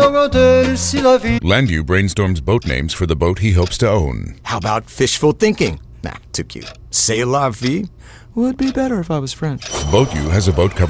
Landu brainstorms boat names for the boat he hopes to own. How about fishful thinking? Nah, too cute. C'est la vie would be better if I was French. Boat U has a boat cover